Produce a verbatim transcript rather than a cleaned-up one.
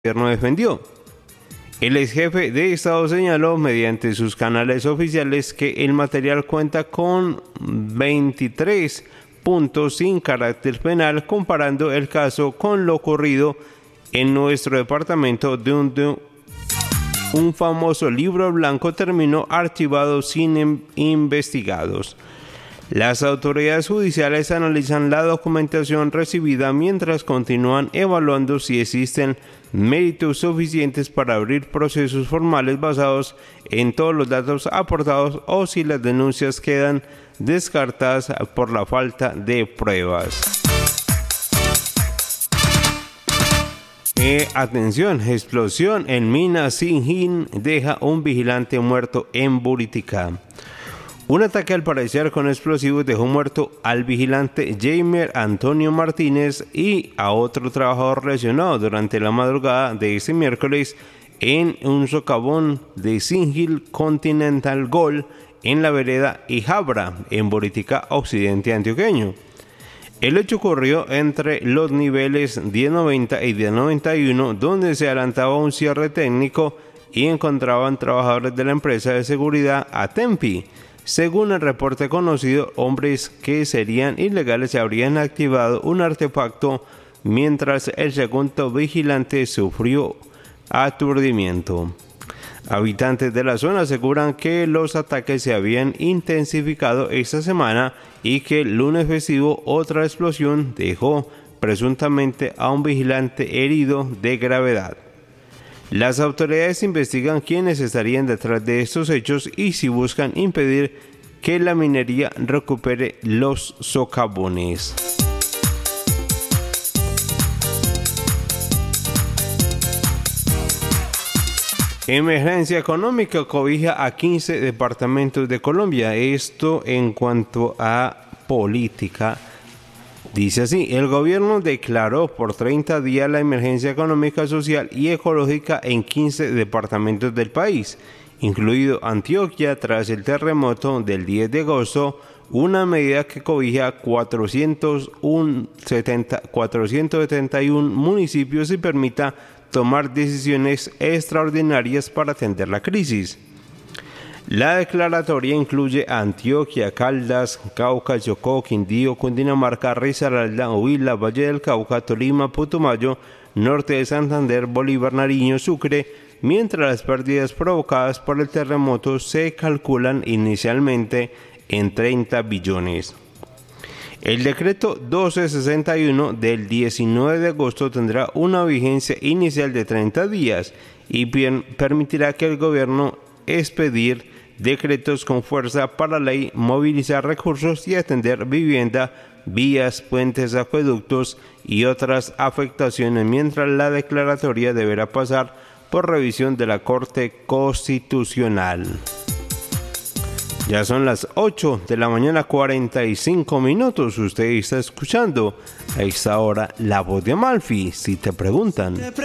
gobierno defendió. El ex jefe de Estado señaló mediante sus canales oficiales que el material cuenta con veintitrés puntos sin carácter penal, comparando el caso con lo ocurrido en nuestro departamento, de un, de un famoso libro blanco terminó archivado sin em, investigados. Las autoridades judiciales analizan la documentación recibida mientras continúan evaluando si existen méritos suficientes para abrir procesos formales basados en todos los datos aportados o si las denuncias quedan descartadas por la falta de pruebas. Eh, atención, explosión en mina Sinjín deja un vigilante muerto en Buriticá. Un ataque al parecer con explosivos dejó muerto al vigilante Jamer Antonio Martínez y a otro trabajador lesionado durante la madrugada de este miércoles en un socavón de Sinjín Continental Gold en la vereda Ijabra, en Buriticá Occidente antioqueño. El hecho ocurrió entre los niveles diez noventa y diez noventa y uno, donde se adelantaba un cierre técnico y encontraban trabajadores de la empresa de seguridad Atempi. Según el reporte conocido, hombres que serían ilegales habrían activado un artefacto mientras el segundo vigilante sufrió aturdimiento. Habitantes de la zona aseguran que los ataques se habían intensificado esta semana y que el lunes festivo otra explosión dejó presuntamente a un vigilante herido de gravedad. Las autoridades investigan quiénes estarían detrás de estos hechos y si buscan impedir que la minería recupere los socavones. Emergencia económica cobija a quince departamentos de Colombia. Esto en cuanto a política. Dice así: el gobierno declaró por treinta días la emergencia económica, social y ecológica en quince departamentos del país, incluido Antioquia, tras el terremoto del diez de agosto, una medida que cobija cuatrocientos setenta y uno municipios y permita tomar decisiones extraordinarias para atender la crisis. La declaratoria incluye Antioquia, Caldas, Cauca, Chocó, Quindío, Cundinamarca, Risaralda, Huila, Valle del Cauca, Tolima, Putumayo, Norte de Santander, Bolívar, Nariño, Sucre, mientras las pérdidas provocadas por el terremoto se calculan inicialmente en treinta billones. El decreto doce sesenta y uno del diecinueve de agosto tendrá una vigencia inicial de treinta días y permitirá que el gobierno expedir decretos con fuerza para ley, movilizar recursos y atender vivienda, vías, puentes, acueductos y otras afectaciones, mientras la declaratoria deberá pasar por revisión de la Corte Constitucional. Ya son las ocho de la mañana, cuarenta y cinco minutos. Usted está escuchando a esta hora La Voz de Amalfi. Si te preguntan.